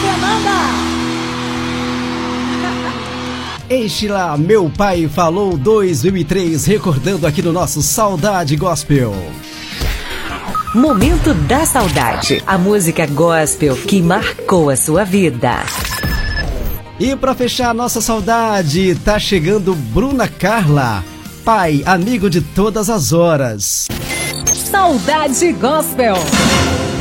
Fernanda! Este lá, Meu Pai Falou 2003, recordando aqui no nosso Saudade Gospel. Momento da Saudade, a música gospel que marcou a sua vida. E para fechar a nossa saudade, tá chegando Bruna Carla, Pai, amigo de todas as horas. Saudade Gospel.